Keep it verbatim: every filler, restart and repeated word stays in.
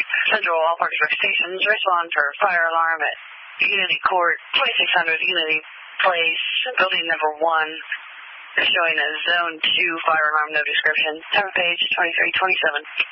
Central All Parks Rec Stations, respond for fire alarm at Unity Court, twenty-six hundred Unity Place, building number one. They're showing a zone two fire alarm, no description. Time of page twenty-three twenty-seven.